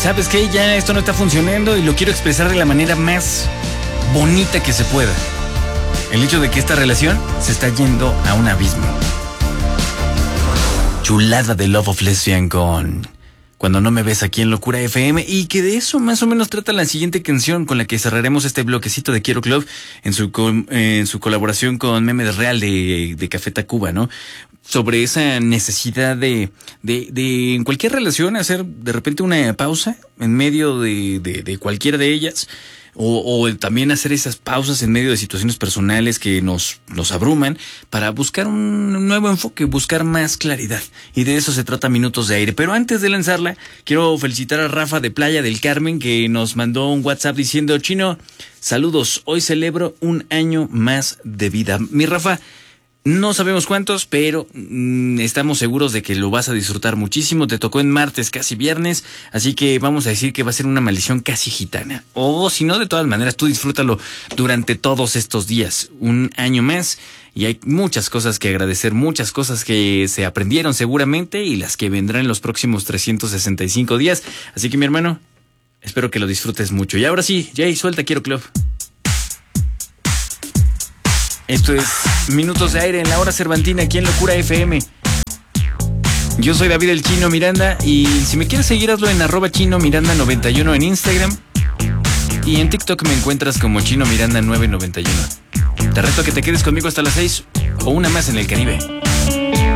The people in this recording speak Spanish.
¿sabes qué? Ya esto no está funcionando y lo quiero expresar de la manera más bonita que se pueda. El hecho de que esta relación se está yendo a un abismo. Chulada de Love of Lesbian con Cuando no me ves aquí en Locura FM, y que de eso más o menos trata la siguiente canción con la que cerraremos este bloquecito de Quiero Club en su colaboración con Meme Real de Café Tacuba, ¿no? Sobre esa necesidad de en cualquier relación hacer de repente una pausa en medio de cualquiera de ellas. O también hacer esas pausas en medio de situaciones personales que nos abruman para buscar un nuevo enfoque, buscar más claridad. Y de eso se trata Minutos de Aire. Pero antes de lanzarla, quiero felicitar a Rafa de Playa del Carmen, que nos mandó un WhatsApp diciendo: Chino, saludos, hoy celebro un año más de vida. Mi Rafa, no sabemos cuántos, pero estamos seguros de que lo vas a disfrutar muchísimo. Te tocó en martes, casi viernes, así que vamos a decir que va a ser una maldición casi gitana. O si no, de todas maneras, tú disfrútalo durante todos estos días. Un año más, y hay muchas cosas que agradecer, muchas cosas que se aprendieron seguramente y las que vendrán en los próximos 365 días. Así que, mi hermano, espero que lo disfrutes mucho. Y ahora sí, Jay, suelta Quiero Club. Esto es Minutos de Aire en la hora cervantina aquí en Locura FM. Yo soy David el Chino Miranda, y si me quieres seguir, hazlo en @ChinoMiranda91 en Instagram, y en TikTok me encuentras como Chino Miranda 991. Te reto a que te quedes conmigo hasta las 6 o una más en el Caribe.